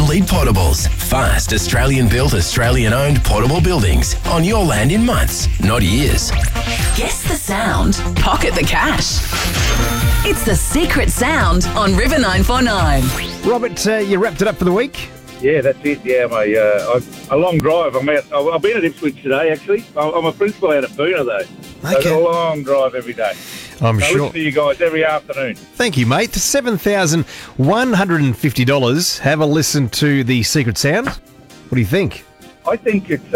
Elite Portables. Fast, Australian-built, Australian-owned portable buildings on your land in months, not years. Guess the sound. Pocket the cash. It's the secret sound on River 949. Robert, you wrapped it up for the week? Yeah, that's it. Yeah, a long drive. I've been at Ipswich today, actually. I'm a principal out of Boona, though. So it's a long drive every day. I'm I sure. listen to you guys every afternoon. Thank you, mate. $7,150. Have a listen to the secret sound. What do you think? I think it's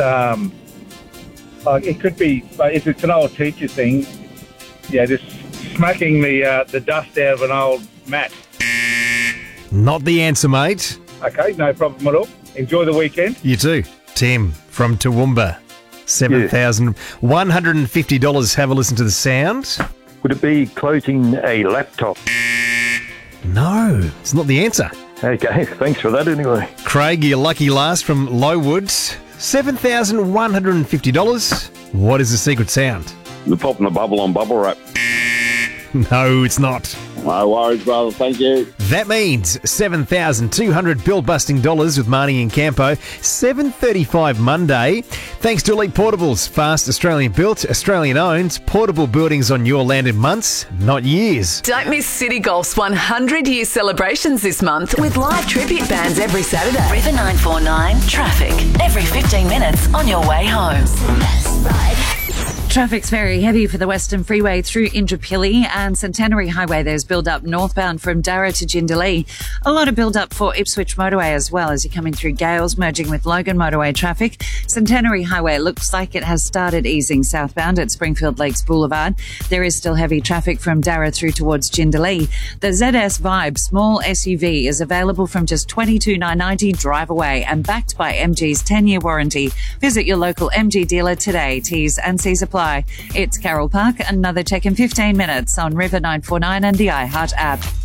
it could be, if it's an old teacher thing, yeah, just smacking the dust out of an old mat. Not the answer, mate. Okay, no problem at all. Enjoy the weekend. You too. Tim from Toowoomba. $7,150. Have a listen to the sound. Would it be closing a laptop? No, it's not the answer. Okay, thanks for that anyway. Craig, your lucky last from Lowood. $7,150. What is the secret sound? You're popping a bubble on bubble wrap. No, it's not. No worries, brother. Thank you. That means $7,200 bill-busting dollars with Marnie and Campo. 7:35 Monday. Thanks to Elite Portables. Fast, Australian-built, Australian-owned. Portable buildings on your land in months, not years. Don't miss City Golf's 100-year celebrations this month with live tribute bands every Saturday. River 949 traffic every 15 minutes on your way home. Traffic's very heavy for the Western Freeway through Indooroopilly and Centenary Highway. There's build-up northbound from Darra to Jindalee. A lot of build-up for Ipswich Motorway as well as you're coming through Gales, merging with Logan Motorway traffic. Centenary Highway looks like it has started easing southbound at Springfield Lakes Boulevard. There is still heavy traffic from Darra through towards Jindalee. The ZS Vibe small SUV is available from just $22,990 drive away and backed by MG's 10-year warranty. Visit your local MG dealer today. T's and C's apply. It's Carol Park. Another check in 15 minutes on River 949 and the iHeart app.